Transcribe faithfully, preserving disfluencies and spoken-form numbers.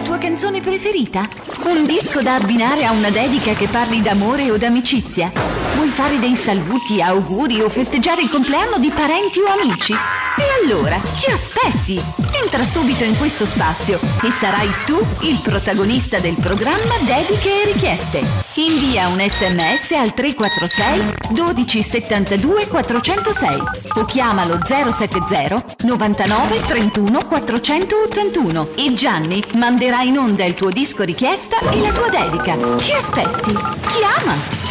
tua canzone preferita? Un disco da abbinare a una dedica che parli d'amore o d'amicizia? Vuoi fare dei saluti, auguri o festeggiare il compleanno di parenti o amici? E allora, che aspetti? Entra subito in questo spazio e sarai tu il protagonista del programma Dediche e Richieste. Invia un sms al tre quattro sei dodici settantadue quattrocentosei o chiamalo zero sette zero novantanove trentuno quattrocentottantuno e Gianni manderà in onda il tuo disco richiesta e la tua dedica. Che aspetti? Chiama!